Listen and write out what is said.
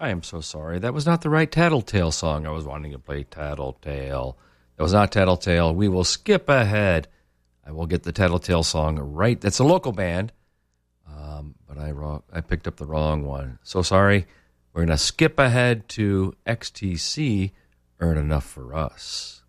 I am so sorry. That was not the right Tattletale song. I was wanting to play Tattletale. That was not Tattletale. We will skip ahead. I will get the Tattletale song right. That's a local band, but I picked up the wrong one. So sorry. We're going to skip ahead to XTC, Earn Enough for Us.